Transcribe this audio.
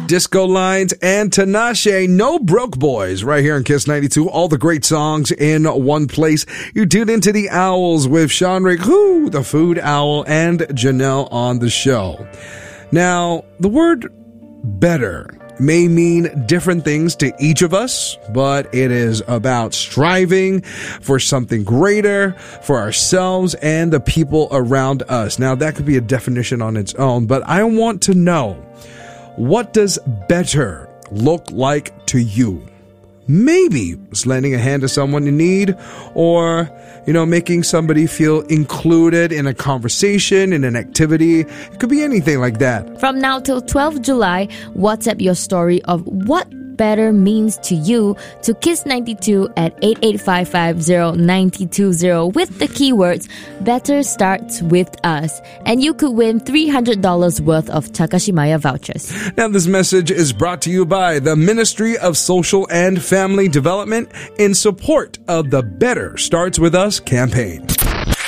Disco Lines, and Tinashe. No Broke Boys right here on Kiss 92. All the great songs in one place. You tuned into the Owls with Sean Rick, the Food Owl, and Janelle on the show. Now, the word better may mean different things to each of us, but it is about striving for something greater for ourselves and the people around us. Now, that could be a definition on its own, but I want to know, what does better look like to you? Maybe it's lending a hand to someone in need, or, making somebody feel included in a conversation, in an activity. It could be anything like that. From now till 12 July, WhatsApp your story of what better means to you to Kiss92 at 88550920 with the keywords "Better Starts With Us," and you could win $300 worth of Takashimaya vouchers. Now, this message is brought to you by the Ministry of Social and Family Development in support of the Better Starts With Us campaign.